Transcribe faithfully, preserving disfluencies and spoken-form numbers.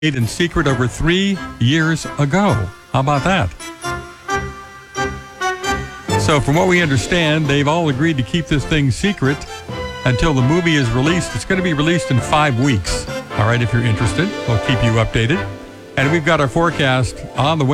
in secret over three years ago. How about that? So from what we understand, they've all agreed to keep this thing secret until the movie is released. It's going to be released in five weeks. All right, if you're interested, we'll keep you updated. And we've got our forecast on the way.